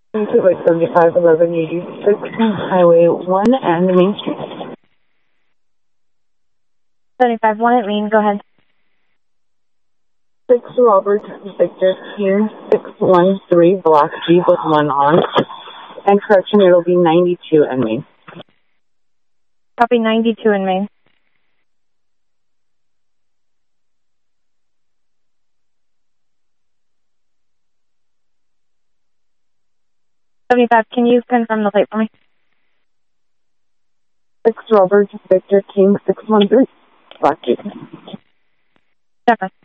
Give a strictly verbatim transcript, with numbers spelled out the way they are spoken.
Into like seventy-five eleven eighty-six Highway one and Main Street. seventy-five one at Main, go ahead. six Robert Victor King six one three Block G with one on. And correction, it'll be ninety-two in Main. Copy ninety-two in Main. seventy-five, can you confirm the plate for me? six Robert Victor King six one three Block G. Definitely.